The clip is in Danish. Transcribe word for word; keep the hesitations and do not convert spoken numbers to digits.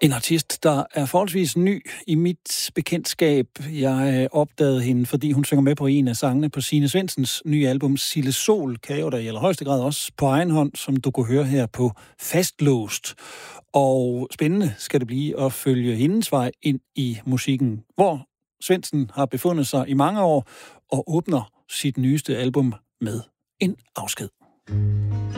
En artist, der er forholdsvis ny i mit bekendtskab. Jeg opdagede hende, fordi hun synger med på en af sangene på Signe Svendsens nye album Sille Sol, kan jeg jo da i allerhøjeste grad også på egen hånd, som du kunne høre her på Fastlåst. Og spændende skal det blive at følge hendes vej ind i musikken, hvor Svendsen har befundet sig i mange år og åbner sit nyeste album med en afsked.